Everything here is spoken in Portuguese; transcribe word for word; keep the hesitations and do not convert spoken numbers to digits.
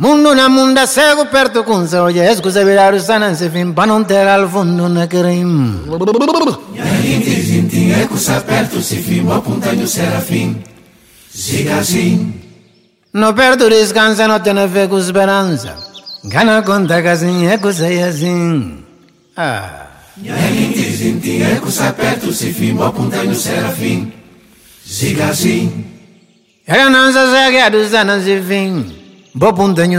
Mundo na munda cego perto com seu olho, escusa virar o sana se fim para não ter ao fundo na crime. Nharinti, zinti, escusa perto se fim, boa punta no serafim. Siga assim. No perto descansa, não tem fé com esperança. Gana conta que assim é que sei assim. Ah. Nharinti, zinti, escusa perto se fim, boa punta no serafim. Siga assim. Era não se segue a dos anos e fim. Bo punta